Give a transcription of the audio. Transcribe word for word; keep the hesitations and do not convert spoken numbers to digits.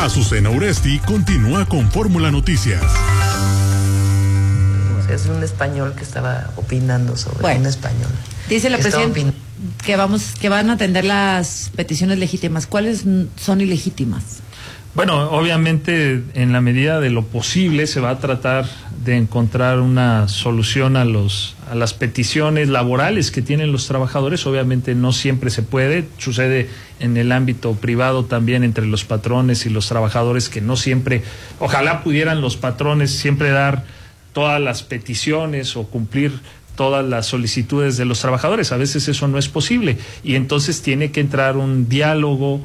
Azucena Uresti continúa con Fórmula Noticias. Es un español que estaba opinando sobre bueno, un español. Dice la presidenta que vamos, que van a atender las peticiones legítimas. ¿Cuáles son ilegítimas? Bueno, obviamente en la medida de lo posible se va a tratar de encontrar una solución a los a las peticiones laborales que tienen los trabajadores. Obviamente no siempre se puede, sucede en el ámbito privado también entre los patrones y los trabajadores que no siempre, ojalá pudieran los patrones siempre dar todas las peticiones o cumplir todas las solicitudes de los trabajadores. A veces eso no es posible y entonces tiene que entrar un diálogo